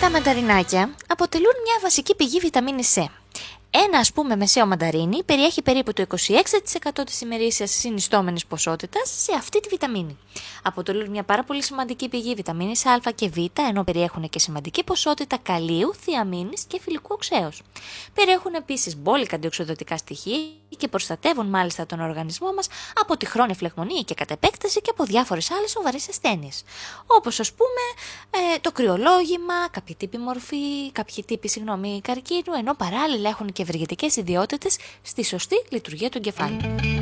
Τα μανταρινάκια αποτελούν μια βασική πηγή βιταμίνης C. Ένα μεσαίο μανταρίνι περιέχει περίπου το 26% της ημερήσιας συνιστόμενης ποσότητας σε αυτή τη βιταμίνη. Αποτελούν μια πάρα πολύ σημαντική πηγή βιταμίνης Α και Β, ενώ περιέχουν και σημαντική ποσότητα καλίου, θιαμίνης και φυλικού οξέως. Περιέχουν επίσης μπόλικα αντιοξυδοτικά στοιχεία και προστατεύουν μάλιστα τον οργανισμό μας από τη χρόνια φλεγμονή και κατ' επέκταση και από διάφορες άλλες σοβαρές ασθένειες. Όπως το κρυολόγημα, κάποιοι τύποι καρκίνου, ενώ παράλληλα έχουν και ευεργετικές ιδιότητες στη σωστή λειτουργία του εγκεφάλου.